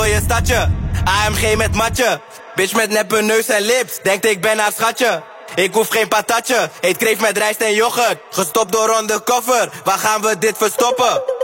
je stadje. AMG met matje. Bitch met neppe neus en lips, denkt ik ben haar schatje. Ik hoef geen patatje, eet kreeft met rijst en yoghurt. Gestopt door undercover, waar gaan we dit verstoppen?